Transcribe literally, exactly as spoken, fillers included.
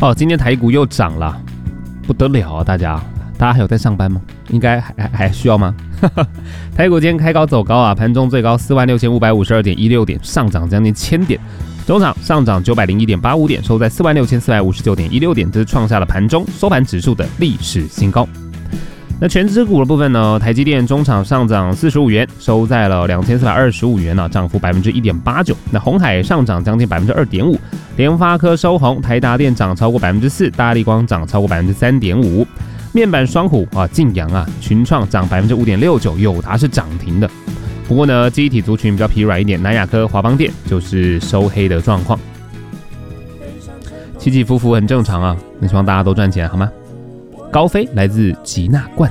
哦，今天台股又涨了，不得了啊！大家，大家还有在上班吗？应该还还还需要吗？台股今天开高走高啊，盘中最高四万六千五百五十二点一六点，上涨将近千点。中场上涨九百零一点八五点，收在四万六千四百五十九点一六点，这是创下了盘中收盘指数的历史新高。那全指股的部分呢，台积电中场上涨四十五元，收在了两千四百二十五元呢、啊，涨幅百分之一点八九。那鸿海上涨将近百分之二点五，联发科收红，台达电涨超过百分之四，大立光涨超过百分之三点五。面板双虎啊，晋阳啊，群创涨百分之五点六九，友达是涨停的。不过呢，记忆体族群比较疲软一点，南亚科、华邦电就是收黑的状况，起起伏伏很正常啊。那希望大家都赚钱好吗？高飞来自吉纳冠。